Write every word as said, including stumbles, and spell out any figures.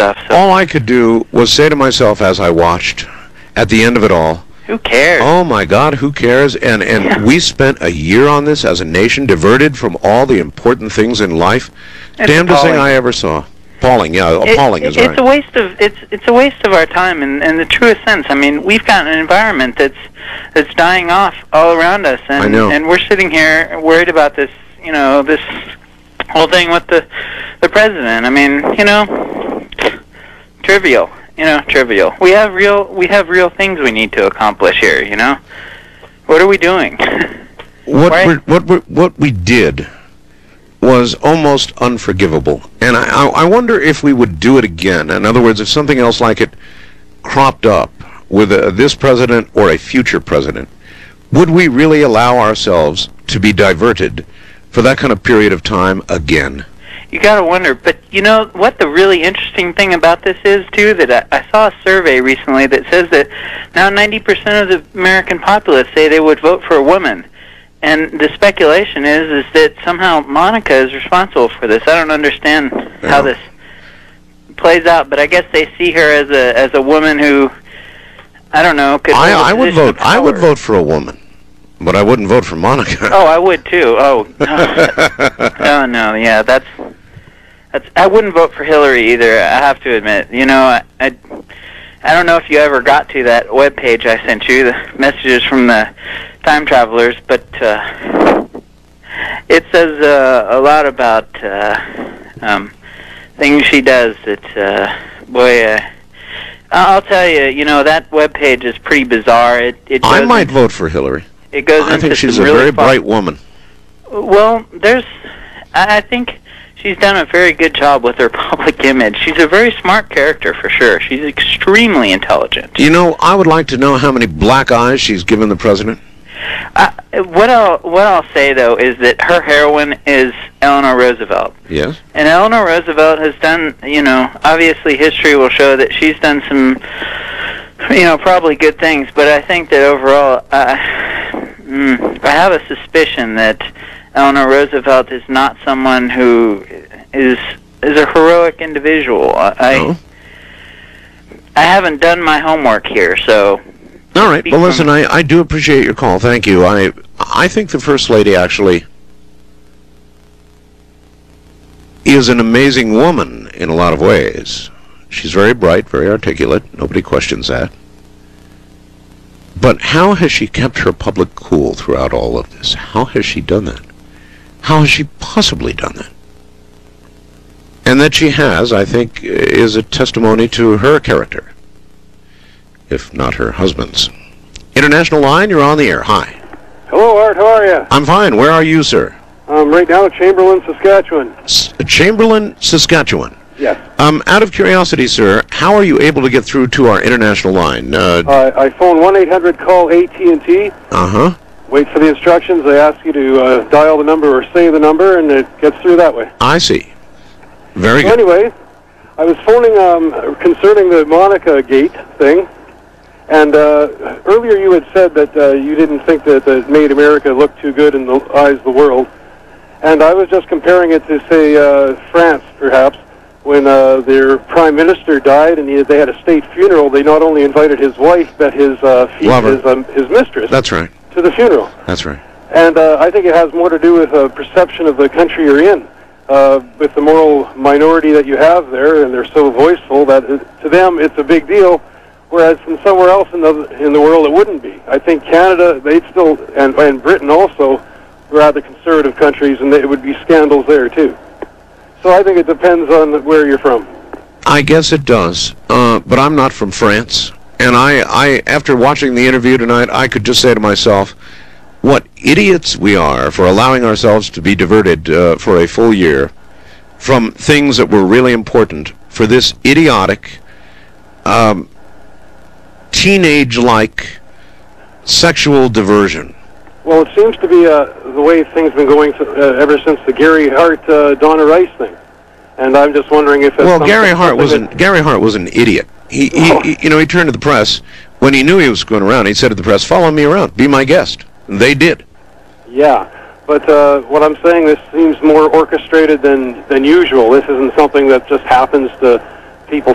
stuff. So. All I could do was say to myself as I watched, at the end of it all, who cares? Oh my God, who cares? And and yeah. we spent a year on this as a nation, diverted from all the important things in life. It's Damnedest appalling. thing I ever saw. Appalling, yeah, appalling it, is it's right. It's a waste of it's it's a waste of our time in, in the truest sense. I mean, we've got an environment that's that's dying off all around us, and I know. and we're sitting here worried about this, you know, this whole thing with the the president. I mean, you know, trivial. You know, trivial. We have real we have real things we need to accomplish here, you know? What are we doing? What right? we're, what we're, what we did was almost unforgivable. And I, I wonder if we would do it again. In other words, if something else like it cropped up with a, this president or a future president, would we really allow ourselves to be diverted for that kind of period of time again? You got to wonder, but you know what the really interesting thing about this is, too, that I, I saw a survey recently that says that now ninety percent of the American populace say they would vote for a woman. And the speculation is is that somehow Monica is responsible for this. I don't understand yeah. how this plays out, but I guess they see her as a as a woman who, I don't know, could I, hold a I would position vote. of power. I would vote for a woman. But I wouldn't vote for Monica. Oh, I would too. Oh, oh no, yeah, that's that's. I wouldn't vote for Hillary either. I have to admit. You know, I, I, I don't know if you ever got to that web page I sent you, the messages from the time travelers, but uh, it says uh, a lot about uh, um, things she does. That uh, boy. Uh, I'll tell you, you know, that web page is pretty bizarre. It, it I might into, vote for Hillary. It goes I into think she's some a really very far, bright woman. Well, there's, I think she's done a very good job with her public image. She's a very smart character for sure. She's extremely intelligent. You know, I would like to know how many black eyes she's given the president. Uh, what I'll what I'll say though is that her heroine is Eleanor Roosevelt. Yes. And Eleanor Roosevelt has done, you know, obviously history will show that she's done some, you know, probably good things. But I think that overall, uh, mm, I have a suspicion that Eleanor Roosevelt is not someone who is is a heroic individual. I No? I haven't done my homework here, so. All right. Well, listen, I, I do appreciate your call. Thank you. I I think the First Lady actually is an amazing woman in a lot of ways. She's very bright, very articulate. Nobody questions that. But how has she kept her public cool throughout all of this? How has she done that? How has she possibly done that? And that she has, I think, is a testimony to her character, if not her husband's. International line, you're on the air. Hi. Hello, Art. How are you? I'm fine. Where are you, sir? Um, right now, Chamberlain, Saskatchewan. S- Chamberlain, Saskatchewan. Yes. Um, out of curiosity, sir, how are you able to get through to our international line? Uh, uh, I phone one eight hundred call A T and T. Uh-huh. Wait for the instructions. They ask you to uh, dial the number or say the number, and it gets through that way. I see. Very so good. Anyway, I was phoning um, concerning the Monica Gate thing. And uh, earlier you had said that uh, you didn't think that it made America look too good in the eyes of the world. And I was just comparing it to, say, uh, France, perhaps, when uh, their prime minister died and he, they had a state funeral. They not only invited his wife, but his uh, his, um, his mistress That's right. to the funeral. That's right. And uh, I think it has more to do with a perception of the country you're in, uh, with the moral minority that you have there, and they're so voiceful that it, to them it's a big deal. Whereas from somewhere else in the in the world, it wouldn't be. I think Canada, they'd still, and, and Britain also, rather conservative countries, and it would be scandals there too. So I think it depends on where you're from. I guess it does, uh, but I'm not from France. And I, I, after watching the interview tonight, I could just say to myself, what idiots we are for allowing ourselves to be diverted uh, for a full year from things that were really important for this idiotic, um, teenage-like sexual diversion. Well, it seems to be uh, the way things have been going to, uh, ever since the Gary Hart, uh, Donna Rice thing. And I'm just wondering if... Well, Gary Hart was an, Gary Hart was an idiot. He, oh. he, you know, he turned to the press. When he knew he was going around, he said to the press, follow me around, be my guest. And they did. Yeah, but uh, what I'm saying, this seems more orchestrated than, than usual. This isn't something that just happens to people